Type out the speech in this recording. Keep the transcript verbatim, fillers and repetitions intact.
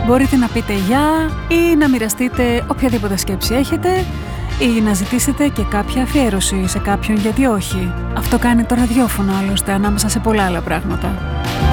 Μπορείτε να πείτε γεια ή να μοιραστείτε οποιαδήποτε σκέψη έχετε ή να ζητήσετε και κάποια αφιέρωση σε κάποιον, γιατί όχι. Αυτό κάνει το ραδιόφωνο άλλωστε, ανάμεσα σε πολλά άλλα πράγματα.